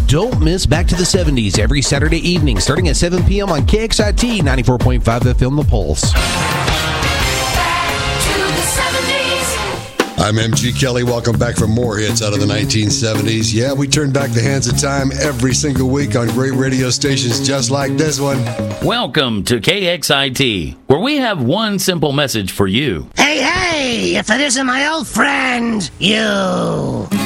Don't miss Back to the 70s every Saturday evening starting at 7 p.m. on KXIT 94.5 FM The Pulse. I'm MG Kelly. Welcome back for more hits out of the 1970s. Yeah, we turn back the hands of time every single week on great radio stations just like this one. Welcome to KXIT, where we have one simple message for you. Hey, if it isn't my old friend, you.